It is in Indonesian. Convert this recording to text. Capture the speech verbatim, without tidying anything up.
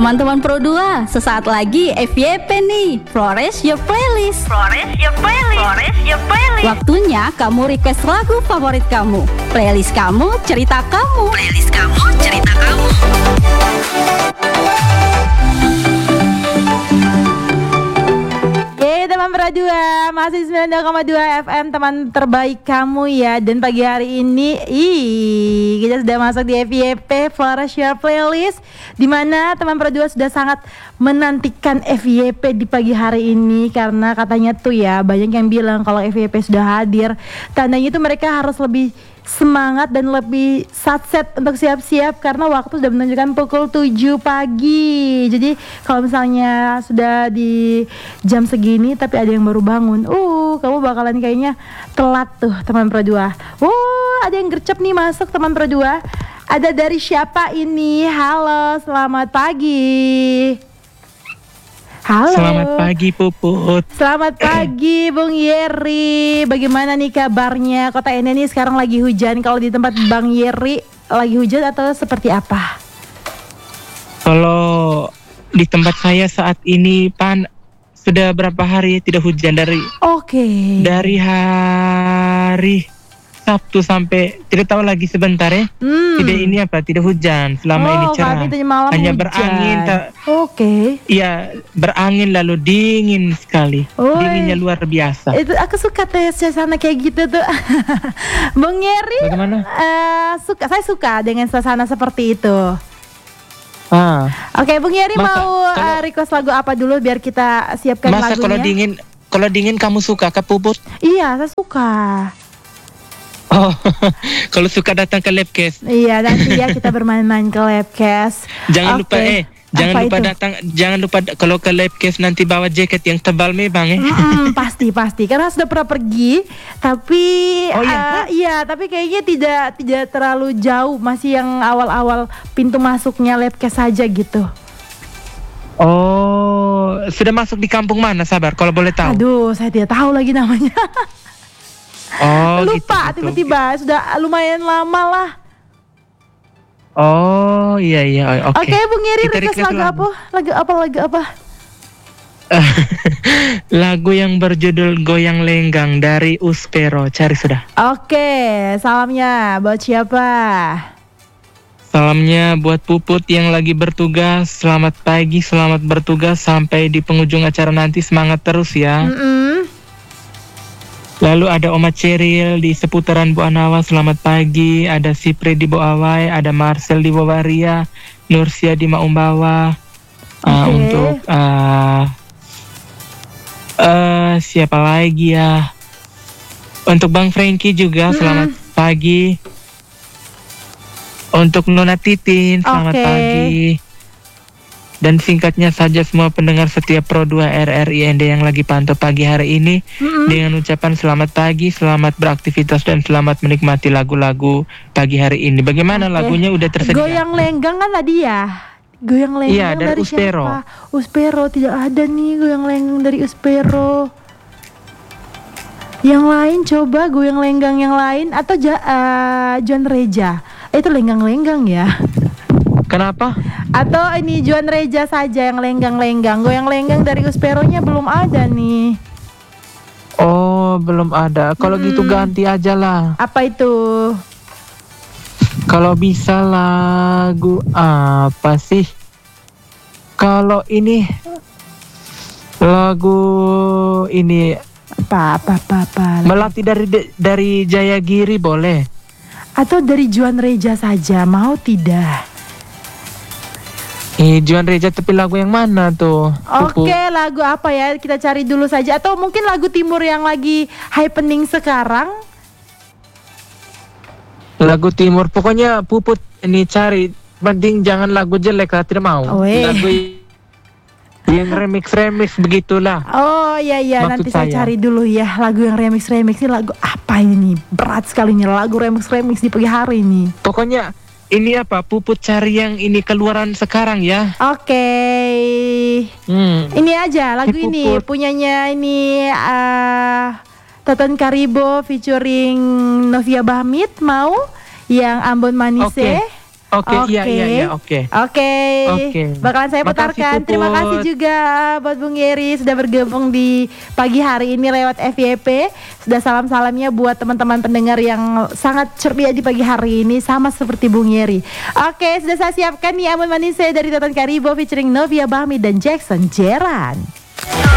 Teman-teman Pro dua, sesaat lagi F Y P nih. Flores Your Playlist. Flores Your Playlist. Flores Your Playlist. Waktunya kamu request lagu favorit kamu. Playlist kamu, cerita kamu. Playlist kamu, cerita kamu. Yeay teman Pro dua, masih sembilan puluh dua koma dua F M, teman terbaik kamu ya. Dan pagi hari ini, ih, kita sudah masuk di F Y P Flores Your Playlist, dimana teman Pro dua sudah sangat menantikan F Y P di pagi hari ini. Karena katanya tuh ya, banyak yang bilang kalau F Y P sudah hadir, tandanya itu mereka harus lebih semangat dan lebih satset untuk siap-siap karena waktu sudah menunjukkan pukul tujuh pagi. Jadi kalau misalnya sudah di jam segini tapi ada yang baru bangun, uh kamu bakalan kayaknya telat tuh teman Pro dua. Uh ada yang gercep nih masuk teman Pro dua. Ada dari siapa ini? Halo, selamat pagi. Halo. Selamat pagi Puput. Selamat pagi Bung Yeri. Bagaimana nih kabarnya? Kota ini nih sekarang lagi hujan. Kalau di tempat Bang Yeri lagi hujan atau seperti apa? Kalau di tempat saya saat ini pan sudah berapa hari tidak hujan dari Oke. dari hari Sabtu sampai tidak tahu lagi sebentar ya. Hmm. Tidak ini apa? Tidak hujan selama oh, ini cerah. Kami malam hanya hujan. berangin. Ta- Oke. Iya, berangin lalu dingin sekali. Oi. Dinginnya luar biasa. Itu aku suka tuh suasana kayak gitu tuh. Bung Yeri. Bagaimana? Uh, suka, saya suka dengan suasana seperti itu. Ah. Oke, Bung Yeri Masa, mau uh, kalau- request lagu apa dulu biar kita siapkan Masa lagunya? kalau dingin, kalau dingin kamu suka ke Puput? Iya, saya suka. Oh, kalau suka datang ke Labcase. Iya, nanti ya kita bermain-main ke Labcase. Jangan Oke. lupa eh jangan Apa lupa itu? datang, jangan lupa d- kalau ke Labcase nanti bawa jaket yang tebal memang eh. Mm-mm, pasti pasti karena sudah pernah pergi, tapi Oh, iya? ah, iya tapi kayaknya tidak tidak terlalu jauh, masih yang awal-awal pintu masuknya Labcase saja gitu. Oh, sudah masuk di kampung mana Sabar kalau boleh tahu? Aduh, saya tidak tahu lagi namanya. Oh, Lupa gitu, gitu. tiba-tiba sudah lumayan lama lah. Oh, iya iya, oke. Oke, Bung Yeri Kita request request lagu apa? Lagu apa? Lagu apa? Lagu yang berjudul Goyang Lenggang dari Uspero. Cari sudah. Oke, salamnya buat siapa? Salamnya buat Puput yang lagi bertugas. Selamat pagi, selamat bertugas sampai di penghujung acara nanti, semangat terus ya. Mm-mm. Lalu ada Oma Ceril di seputaran Bu Anawa, selamat pagi. Ada Sipri di Boawai, ada Marcel di Bowaria, Nursia di Maumbawa. Uh, Oke. Untuk uh, uh, siapa lagi ya? Untuk Bang Frankie juga, selamat pagi. Untuk Nona Titin, selamat Oke. pagi. Dan singkatnya saja semua pendengar setiap Pro dua R R I N D yang lagi pantau pagi hari ini, Mm-mm. dengan ucapan selamat pagi, selamat beraktivitas dan selamat menikmati lagu-lagu pagi hari ini. Bagaimana Oke. lagunya udah tersedia? Goyang lenggang kan tadi ya? Goyang lenggang Iya, dari Uspero. siapa? Uspero, tidak ada nih goyang lenggang dari Uspero. Yang lain coba goyang lenggang yang lain atau ja, uh, John Reja. Eh, itu lenggang-lenggang ya. Kenapa? Atau ini Juan Reja saja yang lenggang-lenggang. Goyang lenggang dari Usperonya belum ada nih. Oh, belum ada. Kalau gitu ganti aja lah. Apa itu? Kalau bisa lagu apa sih? Kalau ini lagu ini Apa apa apa, apa. Melati dari dari Jayagiri boleh? Atau dari Juan Reja saja, mau tidak? Eh, Juan Reja tapi lagu yang mana tuh? Oke, Pupu? lagu apa ya? Kita cari dulu saja. Atau mungkin lagu timur yang lagi happening sekarang. Lagu timur. Pokoknya Puput ini cari. Penting jangan lagu jelek lah, tidak mau. Weh. Lagu yang remix-remix begitulah. Oh iya iya, Maksud nanti saya saya. cari dulu ya lagu yang remix-remix. Ini lagu apa ini? Berat sekali nih lagu remix-remix di pagi hari ini. Pokoknya ini apa? Puput cari yang ini keluaran sekarang ya. Oke. Hmm. Ini aja lagu Si ini Puput. punyanya ini uh, Toton Karibo featuring Novia Bahmit, mau yang Ambon Manise. Oke. Oke, iya iya iya, oke. Oke. Oke. Bakalan saya Makasih, putarkan. Terima Puput. kasih juga buat Bung Yeri sudah bergabung di pagi hari ini lewat F Y P. Sudah salam-salamnya buat teman-teman pendengar yang sangat ceria di pagi hari ini sama seperti Bung Yeri. Oke, sudah saya siapkan nih Amun Manis saya dari Totan Karibo featuring Novia Bahmi dan Jackson Jeran.